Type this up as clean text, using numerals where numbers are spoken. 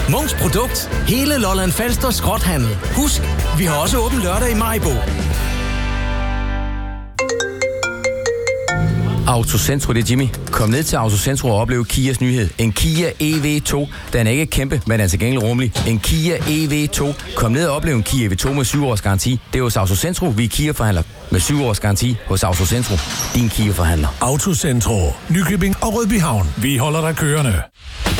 Munks Produkt. Hele Lolland Falster skrothandel. Husk, vi har også åben lørdag i Maribo. Autocentro, det er Jimmy. Kom ned til Autocentro og opleve Kias nyhed. En Kia EV2. Den er ikke kæmpe, men den er til gengæld rummelig. En Kia EV2. Kom ned og opleve en Kia EV2 med 7 års garanti. Det er hos Autocentro, vi er Kia-forhandler. Med 7 års garanti hos Autocentro. Din Kia-forhandler. Autocentro. Nykøbing og Rødbyhavn. Vi holder dig kørende.